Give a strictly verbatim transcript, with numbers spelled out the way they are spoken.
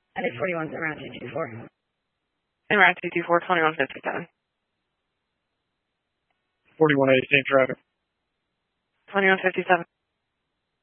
I think forty-one's around two two four. Around two two four, twenty-one fifty-seven. forty-one A, same traffic. twenty-one fifty-seven.